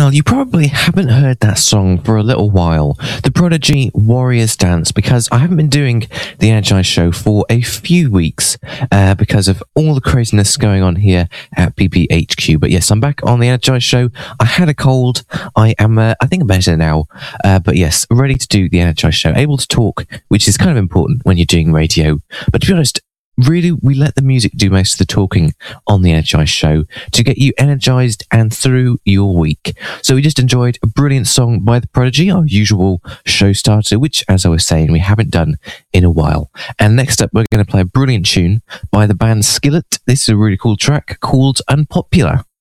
Well, you probably haven't heard that song for a little while. The Prodigy Warriors Dance, because I haven't been doing the Energize show for a few weeks because of all the craziness going on here at PPHQ. But yes, I'm back on the Energize show. I had a cold. I am, I think I'm better now. But yes, ready to do the Energize show. Able to talk, which is kind of important when you're doing radio. But to be honest, really, we let the music do most of the talking on the Energize show to get you energized and through your week. So we just enjoyed a brilliant song by The Prodigy, our usual show starter, which, as I was saying, we haven't done in a while. And next up, we're going to play a brilliant tune by the band Skillet. This is a really cool track called Unpopular.